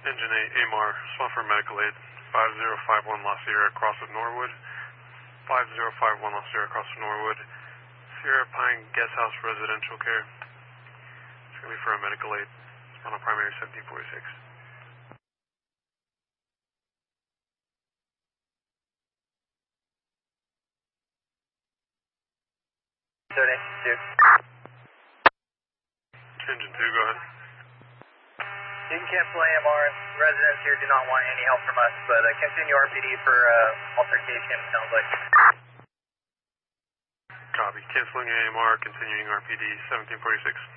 Engine 8, AMAR, respond for medical aid. 5051 La Sierra, cross of Norwood. 5051 La Sierra, cross of Norwood. Sierra Pine Guest House Residential Care. It's going to be for a medical aid. Respond on primary 1746. Engine 2, go ahead. You can cancel AMR. Residents here do not want any help from us, but continue RPD for altercation, sounds like. Copy. Canceling AMR, continuing RPD 1746.